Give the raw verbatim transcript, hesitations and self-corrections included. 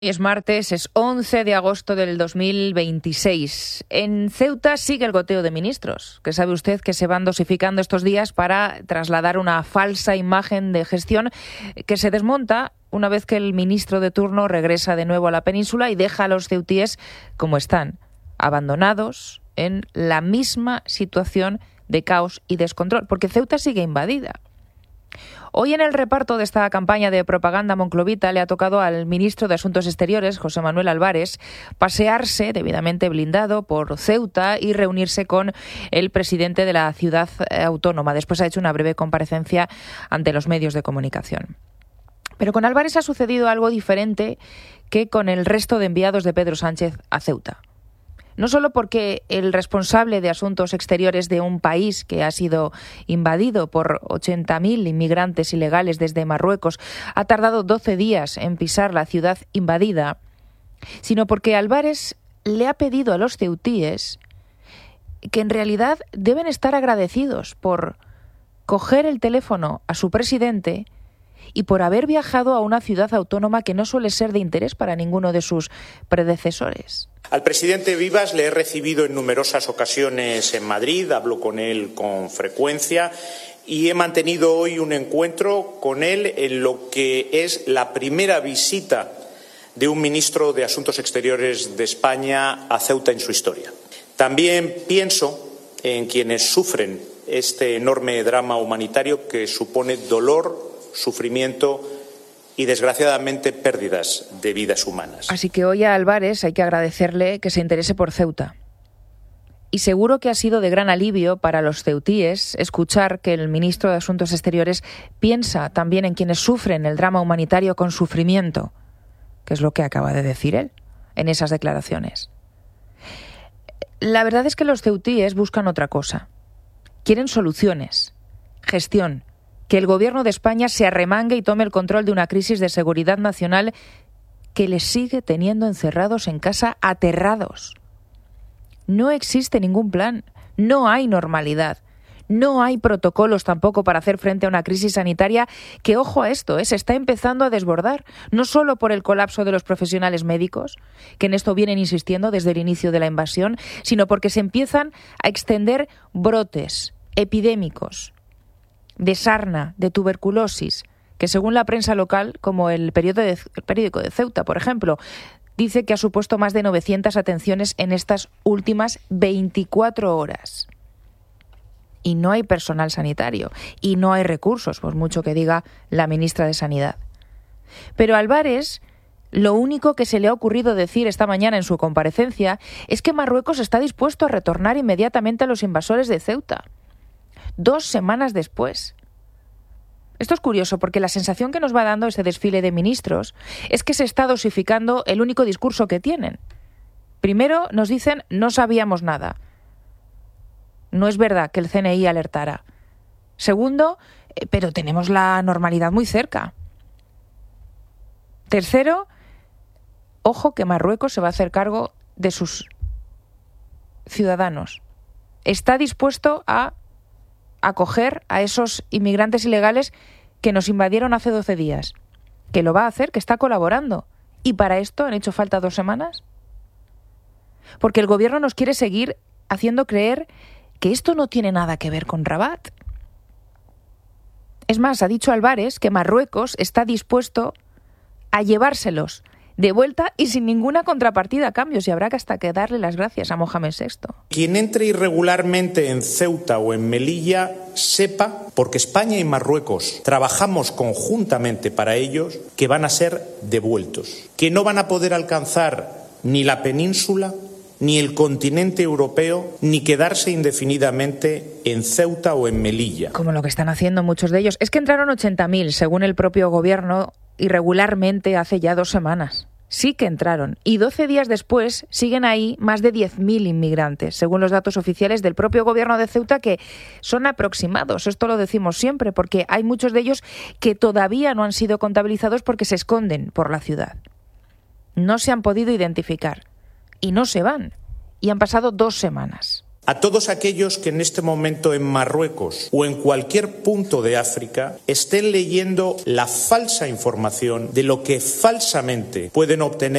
Es martes, es once de agosto del dos mil veintiséis. En Ceuta sigue el goteo de ministros, que sabe usted que se van dosificando estos días para trasladar una falsa imagen de gestión que se desmonta una vez que el ministro de turno regresa de nuevo a la península y deja a los ceutíes como están, abandonados en la misma situación de caos y descontrol, porque Ceuta sigue invadida. Hoy en el reparto de esta campaña de propaganda monclovita le ha tocado al ministro de Asuntos Exteriores, José Manuel Álvarez, pasearse debidamente blindado por Ceuta y reunirse con el presidente de la ciudad autónoma. Después ha hecho una breve comparecencia ante los medios de comunicación. Pero con Álvarez ha sucedido algo diferente que con el resto de enviados de Pedro Sánchez a Ceuta. No solo porque el responsable de asuntos exteriores de un país que ha sido invadido por ochenta mil inmigrantes ilegales desde Marruecos ha tardado doce días en pisar la ciudad invadida, sino porque Álvarez le ha pedido a los ceutíes que en realidad deben estar agradecidos por coger el teléfono a su presidente y por haber viajado a una ciudad autónoma que no suele ser de interés para ninguno de sus predecesores. Al presidente Vivas le he recibido en numerosas ocasiones en Madrid, hablo con él con frecuencia y he mantenido hoy un encuentro con él en lo que es la primera visita de un ministro de Asuntos Exteriores de España a Ceuta en su historia. También pienso en quienes sufren este enorme drama humanitario que supone dolor, sufrimiento y, desgraciadamente, pérdidas de vidas humanas. Así que hoy a Álvarez hay que agradecerle que se interese por Ceuta. Y seguro que ha sido de gran alivio para los ceutíes escuchar que el ministro de Asuntos Exteriores piensa también en quienes sufren el drama humanitario con sufrimiento, que es lo que acaba de decir él en esas declaraciones. La verdad es que los ceutíes buscan otra cosa. Quieren soluciones, gestión, que el Gobierno de España se arremangue y tome el control de una crisis de seguridad nacional que les sigue teniendo encerrados en casa aterrados. No existe ningún plan, no hay normalidad, no hay protocolos tampoco para hacer frente a una crisis sanitaria que, ojo a esto, ¿eh? se está empezando a desbordar, no solo por el colapso de los profesionales médicos, que en esto vienen insistiendo desde el inicio de la invasión, sino porque se empiezan a extender brotes epidémicos de sarna, de tuberculosis, que según la prensa local, como el periódico de, el periódico de Ceuta, por ejemplo, dice que ha supuesto más de novecientas atenciones en estas últimas veinticuatro horas. Y no hay personal sanitario, y no hay recursos, por mucho que diga la ministra de Sanidad. Pero a Álvarez, lo único que se le ha ocurrido decir esta mañana en su comparecencia es que Marruecos está dispuesto a retornar inmediatamente a los invasores de Ceuta. Dos semanas después. Esto es curioso porque la sensación que nos va dando ese desfile de ministros es que se está dosificando el único discurso que tienen. Primero nos dicen no sabíamos nada. No es verdad que el C N I alertara. Segundo, eh, pero tenemos la normalidad muy cerca. Tercero, ojo que Marruecos se va a hacer cargo de sus ciudadanos. Está dispuesto a acoger a esos inmigrantes ilegales que nos invadieron hace doce días. Que lo va a hacer, que está colaborando. ¿Y para esto han hecho falta dos semanas? Porque el gobierno nos quiere seguir haciendo creer que esto no tiene nada que ver con Rabat. Es más, ha dicho Álvarez que Marruecos está dispuesto a llevárselos de vuelta y sin ninguna contrapartida a cambios, y habrá que hasta que darle las gracias a Mohamed sexto. Quien entre irregularmente en Ceuta o en Melilla sepa, porque España y Marruecos trabajamos conjuntamente para ellos, que van a ser devueltos, que no van a poder alcanzar ni la península, ni el continente europeo, ni quedarse indefinidamente en Ceuta o en Melilla. Como lo que están haciendo muchos de ellos. Es que entraron ochenta mil, según el propio gobierno, irregularmente hace ya dos semanas. Sí que entraron. Y doce días después siguen ahí más de diez mil inmigrantes, según los datos oficiales del propio gobierno de Ceuta, que son aproximados. Esto lo decimos siempre, porque hay muchos de ellos que todavía no han sido contabilizados porque se esconden por la ciudad. No se han podido identificar. Y no se van. Y han pasado dos semanas. a todos aquellos que en este momento en Marruecos o en cualquier punto de África estén leyendo la falsa información de lo que falsamente pueden obtener